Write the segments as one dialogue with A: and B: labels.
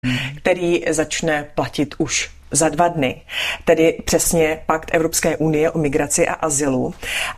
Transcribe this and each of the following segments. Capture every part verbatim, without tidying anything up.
A: který začne platit už za dva dny, tedy přesně pakt Evropské unie o migraci a azylu.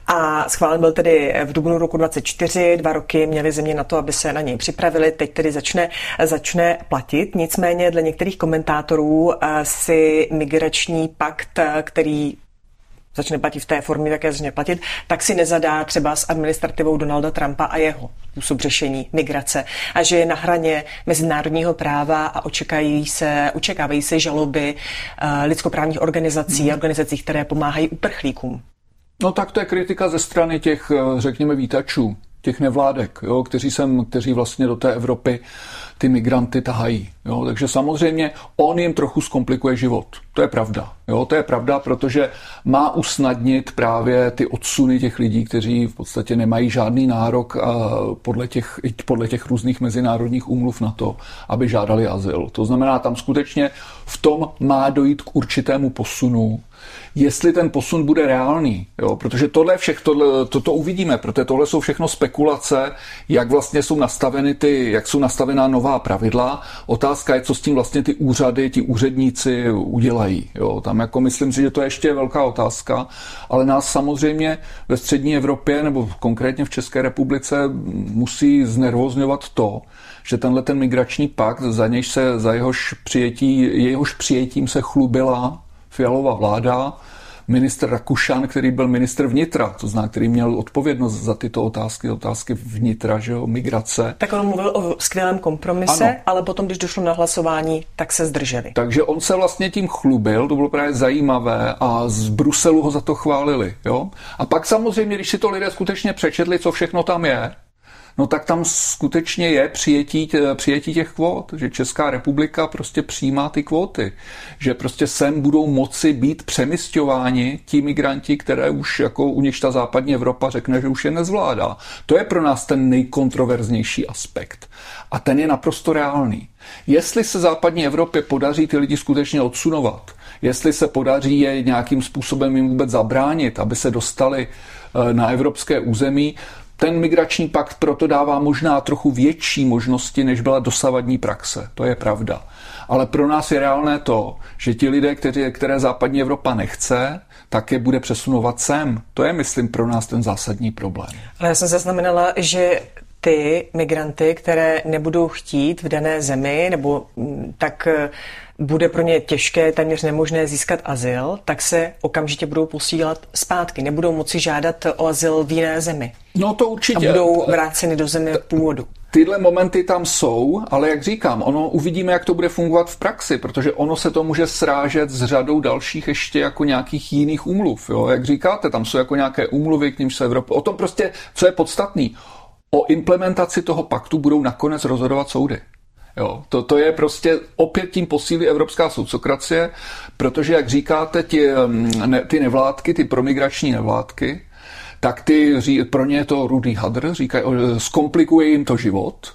A: A schválen byl tedy v dubnu roku dvacet čtyři, dva roky měly země na to, aby se na něj připravili, teď tedy začne, začne platit. Nicméně dle některých komentátorů si migrační pakt, který začne platit v té formě, jaké začne platit, tak si nezadá třeba s administrativou Donalda Trumpa a jeho způsob řešení migrace. A že je na hraně mezinárodního práva a očekají se, očekávají se žaloby uh, lidskoprávních organizací, hmm. organizací, které pomáhají uprchlíkům.
B: No tak to je kritika ze strany těch, řekněme, vítačů, těch nevládek, jo, kteří, sem, kteří vlastně do té Evropy ty migranty tahají. Jo. Takže samozřejmě on jim trochu zkomplikuje život. To je pravda. Jo. To je pravda, protože má usnadnit právě ty odsuny těch lidí, kteří v podstatě nemají žádný nárok podle těch, podle těch různých mezinárodních úmluv na to, aby žádali azyl. To znamená, tam skutečně v tom má dojít k určitému posunu. Jestli ten posun bude reálný, jo, protože tohle všechno, tohle, toto uvidíme, protože tohle jsou všechno spekulace, jak vlastně jsou nastaveny ty, jak jsou nastavená nová pravidla. Otázka je, co s tím vlastně ty úřady, ti úředníci udělají. Jo. Tam jako myslím si, že to je ještě velká otázka, ale nás samozřejmě ve střední Evropě nebo konkrétně v České republice musí znervozňovat to, že tenhle ten migrační pakt, za nějž se, za jehož přijetí, jehož přijetím se chlubila Fialova vláda, ministr Rakušan, který byl ministr vnitra, to znamená, který měl odpovědnost za tyto otázky, otázky vnitra, že jo, migrace.
A: Tak on mluvil o skvělém kompromise, ano. Ale potom, když došlo na hlasování, tak se zdrželi.
B: Takže on se vlastně tím chlubil, to bylo právě zajímavé a z Bruselu ho za to chválili. Jo? A pak samozřejmě, když si to lidé skutečně přečetli, co všechno tam je, no tak tam skutečně je přijetí, přijetí těch kvót, že Česká republika prostě přijímá ty kvóty, že prostě sem budou moci být přemisťováni ti migranti, které už jako u nich ta západní Evropa řekne, že už je nezvládá. To je pro nás ten nejkontroverznější aspekt. A ten je naprosto reálný. Jestli se západní Evropě podaří ty lidi skutečně odsunovat, jestli se podaří je nějakým způsobem jim vůbec zabránit, aby se dostali na evropské území, ten migrační pakt proto dává možná trochu větší možnosti, než byla dosavadní praxe. To je pravda. Ale pro nás je reálné to, že ti lidé, kteří, které západní Evropa nechce, tak je bude přesunovat sem. To je, myslím, pro nás ten zásadní problém.
A: Ale já jsem zaznamenala, že ty migranty, které nebudou chtít v dané zemi, nebo tak bude pro ně těžké, téměř nemožné získat azyl, tak se okamžitě budou posílat zpátky. Nebudou moci žádat o azyl v jiné zemi.
B: No to určitě.
A: A budou vráceny do země původu.
B: Tyhle momenty tam jsou, ale jak říkám, ono uvidíme, jak to bude fungovat v praxi, protože ono se to může srážet s řadou dalších ještě jako nějakých jiných úmluv. Jo? Jak říkáte, tam jsou jako nějaké úmluvy, k nímž se Evropa... O tom prostě, co je podstatný, o implementaci toho paktu budou nakonec rozhodovat soudy. Jo, to, to je prostě opět tím posílí evropská soudcokracie, protože, jak říkáte, ti, ne, ty nevládky, ty promigrační nevládky, tak ty, pro ně je to rudý hadr, říkají, zkomplikuje jim to život.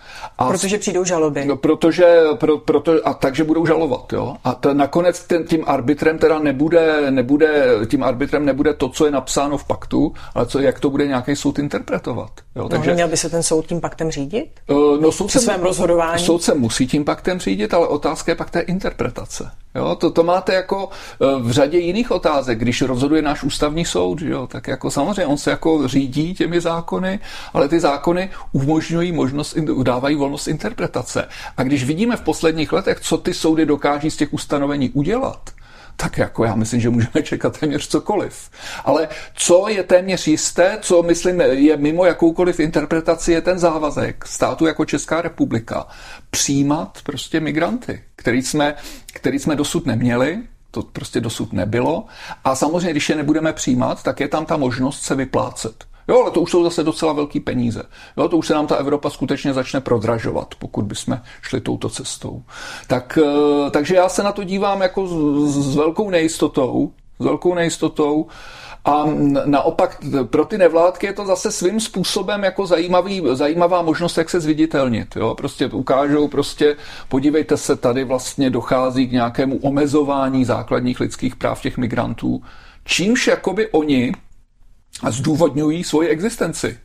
A: A protože přijdou žaloby.
B: No, protože, pro, proto, a takže budou žalovat. Jo? A t, nakonec ten, tím arbitrem teda nebude, nebude, tím arbitrem nebude to, co je napsáno v paktu, ale co, jak to bude nějaký soud interpretovat. Jo?
A: No,
B: takže,
A: měl by se ten soud tím paktem řídit?
B: Uh, no, soud
A: Při
B: se,
A: svém rozhodování?
B: Soud se musí tím paktem řídit, ale otázka je pak té interpretace. Jo? To, to máte jako v řadě jiných otázek, když rozhoduje náš ústavní soud, jo? Tak jako samozřejmě on se jako řídí těmi zákony, ale ty zákony umožňují možnost, dávají volnost interpretace. A když vidíme v posledních letech, co ty soudy dokáží z těch ustanovení udělat, tak jako já myslím, že můžeme čekat téměř cokoliv. Ale co je téměř jisté, co myslím je mimo jakoukoliv interpretaci, je ten závazek státu jako Česká republika přijímat prostě migranty, který jsme, který jsme dosud neměli, to prostě dosud nebylo. A samozřejmě, když je nebudeme přijímat, tak je tam ta možnost se vyplácet. Jo, ale to už jsou zase docela velký peníze. Jo, to už se nám ta Evropa skutečně začne prodražovat, pokud bychom šli touto cestou. Tak, takže já se na to dívám jako s, s velkou nejistotou, s velkou nejistotou. A naopak pro ty nevládky je to zase svým způsobem jako zajímavý, zajímavá možnost, jak se zviditelnit. Jo? Prostě ukážou, prostě podívejte se, tady vlastně dochází k nějakému omezování základních lidských práv těch migrantů, čímž jakoby oni zdůvodňují svoji existenci.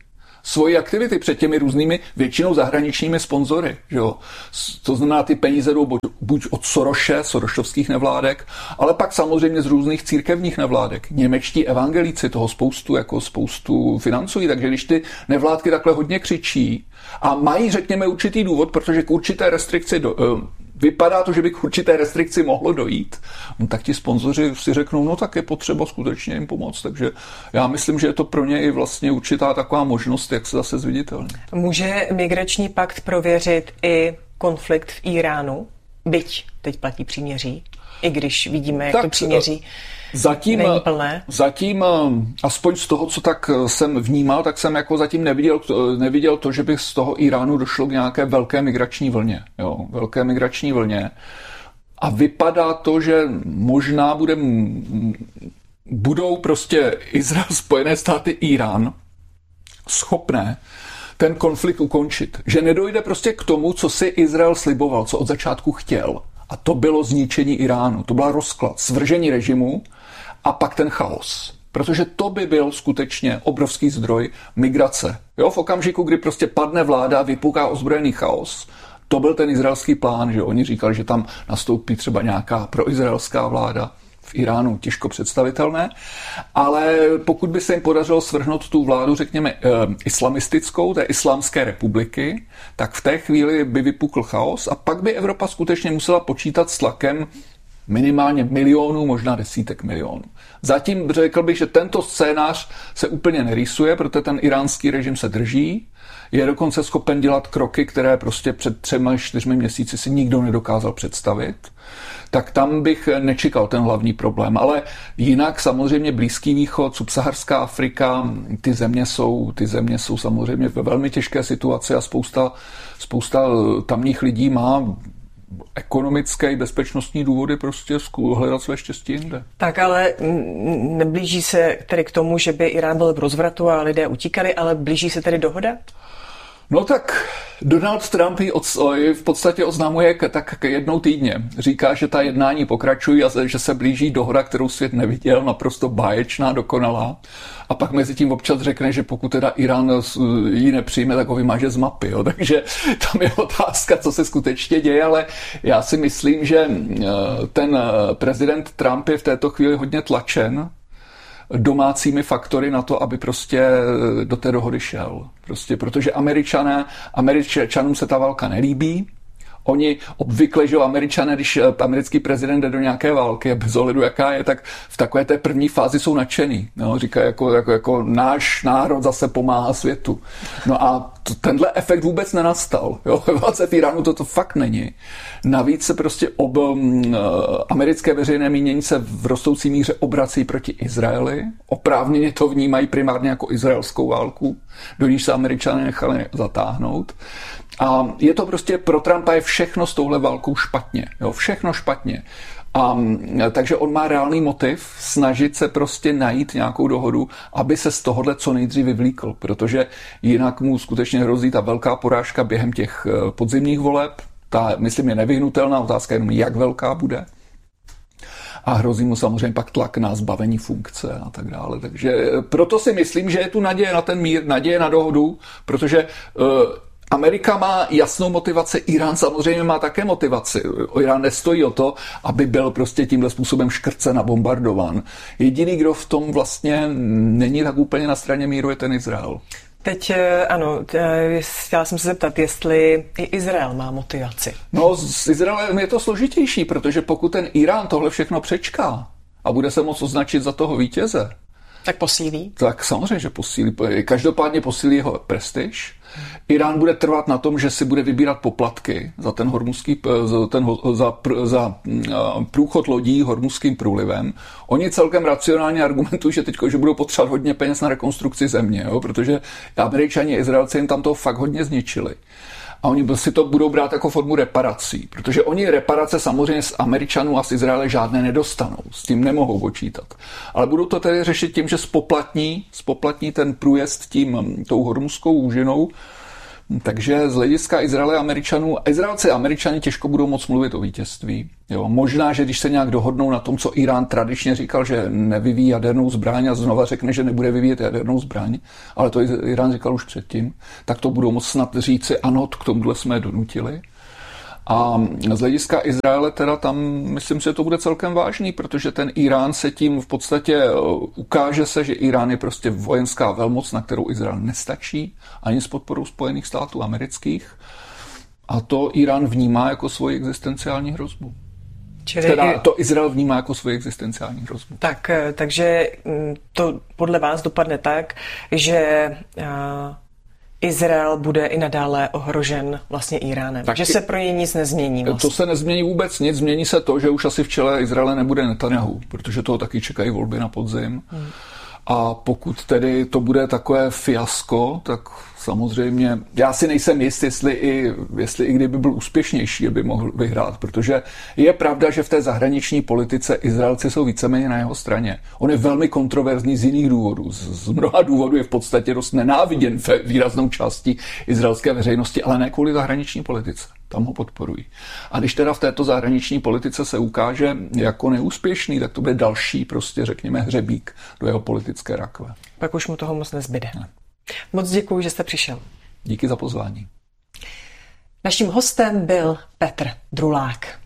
B: svoji aktivity před těmi různými většinou zahraničními sponzory. Jo. To znamená, ty peníze jdou buď, buď od Soroše, sorošovských nevládek, ale pak samozřejmě z různých církevních nevládek. Němečtí evangelíci toho spoustu, jako spoustu financují, takže když ty nevládky takhle hodně křičí a mají, řekněme, určitý důvod, protože k určité restrikci do, vypadá to, že by k určité restrikci mohlo dojít, no, tak ti sponzoři si řeknou, no tak je potřeba skutečně jim pomoct. Takže já myslím, že je to pro ně i vlastně určitá taková možnost, jak se zase zviditelnit.
A: Může migrační pakt prověřit i konflikt v Iránu, byť teď platí příměří, i když vidíme, jak tak, to příměří
B: zatím,
A: není plné?
B: Zatím, aspoň z toho, co tak jsem vnímal, tak jsem jako zatím neviděl, neviděl to, že by z toho Iránu došlo k nějaké velké migrační vlně. Jo, velké migrační vlně. A vypadá to, že možná bude, budou prostě Izrael, Spojené státy, Irán schopné ten konflikt ukončit. Že nedojde prostě k tomu, co si Izrael sliboval, co od začátku chtěl. A to bylo zničení Iránu. To byla rozklad, svržení režimu a pak ten chaos. Protože to by byl skutečně obrovský zdroj migrace. Jo, v okamžiku, kdy prostě padne vláda, vypuká ozbrojený chaos, to byl ten izraelský plán, že oni říkali, že tam nastoupí třeba nějaká proizraelská vláda. V Iránu těžko představitelné, ale pokud by se jim podařilo svrhnout tu vládu, řekněme, islamistickou, té islámské republiky, tak v té chvíli by vypukl chaos a pak by Evropa skutečně musela počítat s tlakem minimálně milionů, možná desítek milionů. Zatím řekl bych, že tento scénář se úplně nerýsuje, protože ten iránský režim se drží, je dokonce schopen dělat kroky, které prostě před třemi, čtyřmi měsíci si nikdo nedokázal představit, tak tam bych nečekal ten hlavní problém. Ale jinak samozřejmě Blízký východ, subsaharská Afrika, ty země jsou, ty země jsou samozřejmě ve velmi těžké situaci a spousta, spousta tamních lidí má ekonomické i bezpečnostní důvody prostě hledat své štěstí jinde.
A: Tak ale neblíží se tedy k tomu, že by Irán byl v rozvratu a lidé utíkali, ale blíží se tedy dohoda?
B: No tak Donald Trump ji v podstatě oznamuje tak jednou týdně. Říká, že ta jednání pokračují a že se blíží dohoda, kterou svět neviděl, naprosto báječná, dokonalá. A pak mezi tím občas řekne, že pokud teda Irán ji nepřijme, tak ho vymaže z mapy. Jo. Takže tam je otázka, co se skutečně děje, ale já si myslím, že ten prezident Trump je v této chvíli hodně tlačen domácími faktory na to, aby prostě do té dohody šel. Prostě protože Američané, Američanům se ta válka nelíbí. Oni obvykle, že Američané, když americký prezident jde do nějaké války, bez ohledu jaká je, tak v takové té první fázi jsou nadšený. No, říkají, jako, jako, jako náš národ zase pomáhá světu. No a to, tenhle efekt vůbec nenastal. Jo? Válce v Iránu toto fakt není. Navíc se prostě ob, um, americké veřejné mínění se v rostoucí míře obrací proti Izraeli. Oprávněně to vnímají primárně jako izraelskou válku, do níž se Američané nechali zatáhnout. A je to prostě pro Trumpa je všechno s touhle válkou špatně. Jo? Všechno špatně. A, takže on má reálný motiv snažit se prostě najít nějakou dohodu, aby se z tohohle co nejdřív vyvlíkl, protože jinak mu skutečně hrozí ta velká porážka během těch podzimních voleb. Ta, myslím, je nevyhnutelná, otázka jenom, jak velká bude. A hrozí mu samozřejmě pak tlak na zbavení funkce a tak dále. Takže proto si myslím, že je tu naděje na ten mír, naděje na dohodu, protože uh, Amerika má jasnou motivaci, Irán samozřejmě má také motivaci. Irán nestojí o to, aby byl prostě tímhle způsobem škrcen a bombardován. Jediný, kdo v tom vlastně není tak úplně na straně míru, je ten Izrael.
A: Teď ano, chtěla jsem se zeptat, jestli i Izrael má motivaci.
B: No, s Izraelem je to složitější, protože pokud ten Irán tohle všechno přečká a bude se moct označit za toho vítěze,
A: tak posílí?
B: Tak samozřejmě, že posílí. Každopádně posílí jeho prestiž. Irán bude trvat na tom, že si bude vybírat poplatky za ten hormuzský, za, ten, za, za průchod lodí hormuzským průlivem. Oni celkem racionálně argumentují, že teď, že budou potřebovat hodně peněz na rekonstrukci země, jo? Protože Američani a Izraelci jim tam toho fakt hodně zničili. A oni si to budou brát jako formu reparací, protože oni reparace samozřejmě z Američanů a z Izraele žádné nedostanou, s tím nemohou počítat. Ale budou to tedy řešit tím, že spoplatní, spoplatní ten průjezd tím, tou hormuzskou úžinou, Takže z hlediska Izraele a Američanů, Izraelci a Američani těžko budou moc mluvit o vítězství. Jo, možná, že když se nějak dohodnou na tom, co Irán tradičně říkal, že nevyvíjí jadernou zbraň a znova řekne, že nebude vyvíjet jadernou zbraň, ale to Irán říkal už předtím, tak to budou moc snad říci, ano, k tomuhle jsme je donutili. A z hlediska Izraele teda tam myslím, že to bude celkem vážný, protože ten Irán se tím v podstatě ukáže se, že Irán je prostě vojenská velmoc, na kterou Izrael nestačí, ani s podporou Spojených států amerických. A to Irán vnímá jako svoji existenciální hrozbu.
A: Čili
B: teda to Izrael vnímá jako svoji existenciální hrozbu.
A: Tak, takže to podle vás dopadne tak, že Izrael bude i nadále ohrožen vlastně Iránem. Takže se pro něj nic nezmění. Vlastně.
B: To se nezmění vůbec nic. Změní se to, že už asi v čele Izraele nebude Netanyahu, protože toho taky čekají volby na podzim. Hmm. A pokud tedy to bude takové fiasko, tak samozřejmě, já si nejsem jist, jestli i, jestli i kdyby byl úspěšnější, by mohl vyhrát, protože je pravda, že v té zahraniční politice Izraelci jsou víceméně na jeho straně. On je velmi kontroverzní z jiných důvodů. Z, z mnoha důvodů je v podstatě dost nenáviděn výraznou částí izraelské veřejnosti, ale ne kvůli zahraniční politice. Tam ho podporují. A když teda v této zahraniční politice se ukáže jako neúspěšný, tak to bude další, prostě řekněme, hřebík do jeho politické rakve.
A: Pak už mu toho moc nezbyde.
B: Ne.
A: Moc děkuji, že jste přišel.
B: Díky za pozvání.
A: Naším hostem byl Petr Drulák.